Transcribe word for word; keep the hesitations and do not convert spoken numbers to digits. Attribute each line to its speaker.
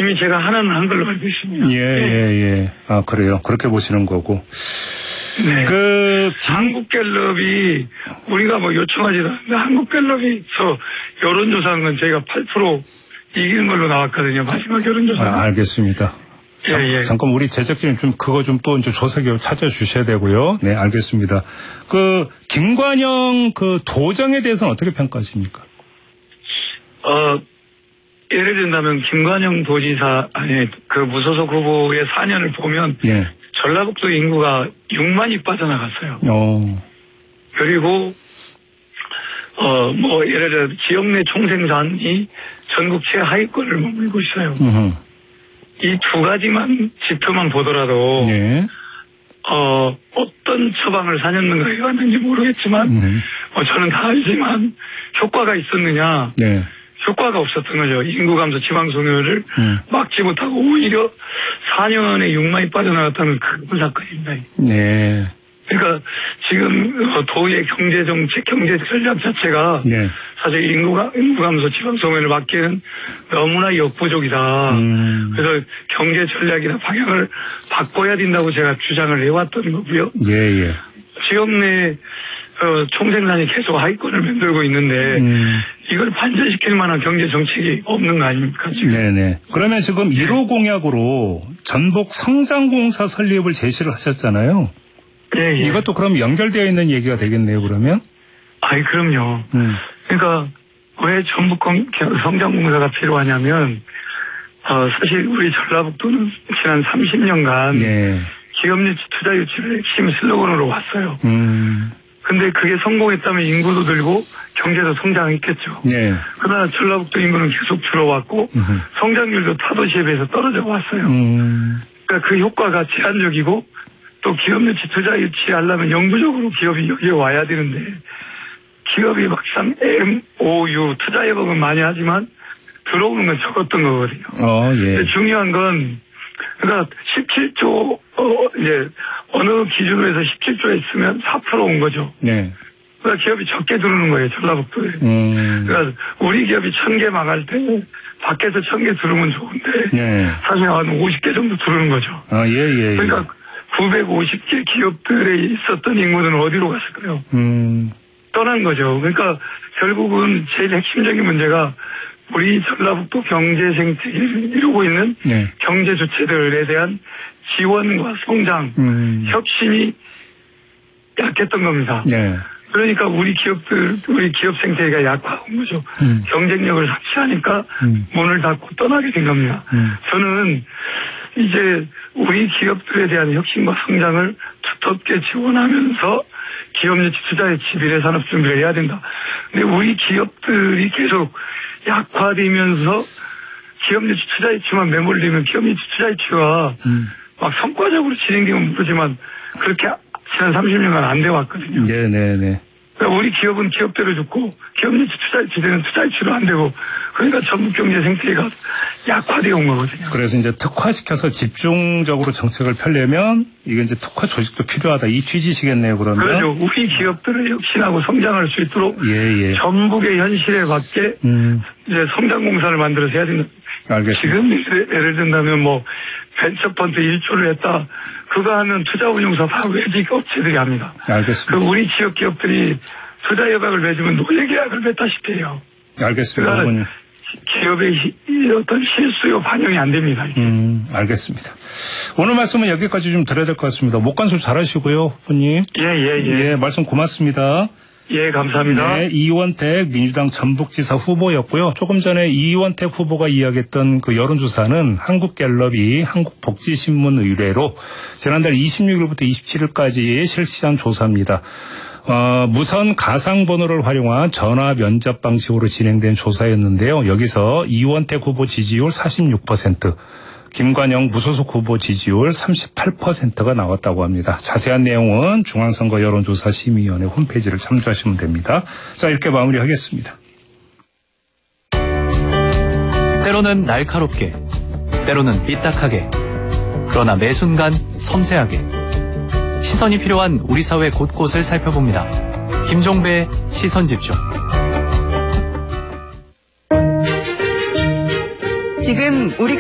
Speaker 1: 이미 제가 하나는 한 걸로 알고 있습니다.
Speaker 2: 예, 예, 예. 아, 그래요. 그렇게 보시는 거고.
Speaker 1: 네.
Speaker 2: 그,
Speaker 1: 한국갤럽이 우리가 뭐 요청하지도 않는데 한국갤럽이서 여론조사한 건 저희가 팔 퍼센트 이기는 걸로 나왔거든요. 마지막 여론조사.
Speaker 2: 아, 알겠습니다.
Speaker 1: 예,
Speaker 2: 잠,
Speaker 1: 예.
Speaker 2: 잠깐 우리 제작진이 좀 그거 좀 또 이제 조사 결과 찾아주셔야 되고요. 네, 알겠습니다. 그 김관영 그 도정에 대해서는 어떻게 평가하십니까?
Speaker 1: 어, 예를 든다면 김관영 도지사 아니 그 무소속 후보의 사 년을 보면
Speaker 2: 예.
Speaker 1: 전라북도 인구가 육만이 빠져나갔어요.
Speaker 2: 어.
Speaker 1: 그리고 어 뭐 예를 들어 지역 내 총생산이 전국 최하위권을 머물고 있어요. 이 두 가지만 지표만 보더라도
Speaker 2: 예.
Speaker 1: 어 어떤 처방을 사 년간 해왔는지 모르겠지만
Speaker 2: 음.
Speaker 1: 어, 저는 다 알지만 효과가 있었느냐?
Speaker 2: 네.
Speaker 1: 효과가 없었던 거죠. 인구 감소 지방 소멸을
Speaker 2: 음.
Speaker 1: 막지 못하고 오히려 사 년에 육만이 빠져나갔다는 큰 사건입니다.
Speaker 2: 네.
Speaker 1: 그러니까 지금 도의 경제 정책, 경제 전략 자체가
Speaker 2: 네.
Speaker 1: 사실 인구가 인구 감소 지방 소멸을 막기에는 너무나 역부족이다.
Speaker 2: 음.
Speaker 1: 그래서 경제 전략이나 방향을 바꿔야 된다고 제가 주장을 해왔던 거고요.
Speaker 2: 예, 예.
Speaker 1: 지역 내 어, 총생산이 계속 하위권을 만들고 있는데
Speaker 2: 음.
Speaker 1: 이걸 반전시킬 만한 경제 정책이 없는 거 아닙니까 지금?
Speaker 2: 네네. 그러면 지금 일 호 공약으로 전북 성장공사 설립을 제시를 하셨잖아요.
Speaker 1: 예, 예.
Speaker 2: 이것도 그럼 연결되어 있는 얘기가 되겠네요, 그러면?
Speaker 1: 아이, 그럼요.
Speaker 2: 음.
Speaker 1: 그러니까 왜 전북 성장공사가 필요하냐면 어, 사실 우리 전라북도는 지난 삼십 년간
Speaker 2: 네.
Speaker 1: 기업유치 투자 유치를 핵심 슬로건으로 왔어요.
Speaker 2: 음.
Speaker 1: 근데 그게 성공했다면 인구도 늘고 경제도 성장했겠죠.
Speaker 2: 네.
Speaker 1: 그러나 전라북도 인구는 계속 줄어왔고
Speaker 2: 음흠.
Speaker 1: 성장률도 타도시에 비해서 떨어져 왔어요.
Speaker 2: 음.
Speaker 1: 그러니까 그 효과가 제한적이고 또 기업 유치 투자 유치하려면 영구적으로 기업이 여기에 와야 되는데 기업이 막상 엠오유 투자 예법은 많이 하지만 들어오는 건 적었던 거거든요.
Speaker 2: 어, 예.
Speaker 1: 근데 중요한 건 그러니까 십칠 조 어, 이제 어느 기준으로 해서 십칠 조에 있으면 사 퍼센트 온 거죠.
Speaker 2: 네.
Speaker 1: 그러니까 기업이 적게 들어오는 거예요, 전라북도에.
Speaker 2: 음.
Speaker 1: 그러니까 우리 기업이 천 개 망할 때 밖에서 천 개 들어오면 좋은데
Speaker 2: 네.
Speaker 1: 사실 한 오십 개 정도 들어오는 거죠.
Speaker 2: 아, 예, 예, 예.
Speaker 1: 그러니까 구백오십 개 기업들에 있었던 인구는 어디로 갔을까요?
Speaker 2: 음.
Speaker 1: 떠난 거죠. 그러니까 결국은 제일 핵심적인 문제가 우리 전라북도 경제 생태계를 이루고 있는
Speaker 2: 네.
Speaker 1: 경제 주체들에 대한 지원과 성장,
Speaker 2: 음.
Speaker 1: 혁신이 약했던 겁니다.
Speaker 2: 네.
Speaker 1: 그러니까 우리 기업들, 우리 기업 생태계가 약화한 거죠.
Speaker 2: 음.
Speaker 1: 경쟁력을 상실하니까
Speaker 2: 음.
Speaker 1: 문을 닫고 떠나게 된 겁니다.
Speaker 2: 음.
Speaker 1: 저는 이제 우리 기업들에 대한 혁신과 성장을 두텁게 지원하면서 기업 유치 투자의 지비례 산업 준비를 해야 된다. 근데 우리 기업들이 계속 약화되면서 기업 유치 투자 유치만 매몰되면 기업 유치 투자 유치가 음. 막 성과적으로 진행되면 모르지만 그렇게 지난 삼십 년간 안 돼 왔거든요.
Speaker 2: 네네네.
Speaker 1: 그러니까 우리 기업은 기업대로 죽고 기업 유치 투자 유치되는 투자 유치로 안 되고 그러니까 전국 경제 생태계가 약화되어 온 거거든요.
Speaker 2: 그래서 이제 특화시켜서 집중적으로 정책을 펴려면 이게 이제 특화 조직도 필요하다. 이 취지시겠네요, 그러면.
Speaker 1: 그렇죠. 우리 기업들을 혁신하고 성장할 수 있도록
Speaker 2: 예, 예.
Speaker 1: 전북의 현실에 맞게 음. 이제 성장공사를 만들어서 해야 된다.
Speaker 2: 알겠습니다.
Speaker 1: 지금 예를 든다면 뭐 벤처펀드 일 조를 했다. 그거 하면 투자운용사 다 외직 업체들이 합니다.
Speaker 2: 알겠습니다.
Speaker 1: 그 우리 지역 기업들이 투자 협약을 맺으면 노예계약을 맺다시피 해요.
Speaker 2: 알겠습니다.
Speaker 1: 그러니까 기업의 어떤 실수요 반영이 안 됩니다.
Speaker 2: 음, 알겠습니다. 오늘 말씀은 여기까지 좀 드려야 될 것 같습니다. 목관수 잘하시고요, 후보님.
Speaker 1: 예, 예, 예.
Speaker 2: 예, 말씀 고맙습니다.
Speaker 1: 예, 감사합니다.
Speaker 2: 네, 이원택 민주당 전북지사 후보였고요. 조금 전에 이원택 후보가 이야기했던 그 여론조사는 한국갤럽이 한국복지신문 의뢰로 지난달 이십육 일부터 이십칠 일까지 실시한 조사입니다. 어, 무선 가상번호를 활용한 전화 면접 방식으로 진행된 조사였는데요. 여기서 이원택 후보 지지율 사십육 퍼센트, 김관영 무소속 후보 지지율 삼십팔 퍼센트가 나왔다고 합니다. 자세한 내용은 중앙선거 여론조사심의위원회 홈페이지를 참조하시면 됩니다. 자, 이렇게 마무리하겠습니다.
Speaker 3: 때로는 날카롭게, 때로는 삐딱하게, 그러나 매 순간 섬세하게 시선이 필요한 우리 사회 곳곳을 살펴봅니다. 김종배의 시선집중.
Speaker 4: 지금 우리